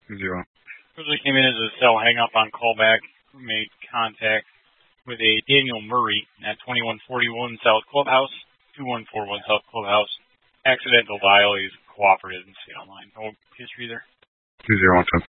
2-0. Originally came in as a cell hang-up on callback. Made contact with a Daniel Murray at 2141 South Clubhouse, 2141 South Clubhouse. Accidental dial. He's cooperative and stay online. No history there. 2-0 on 10.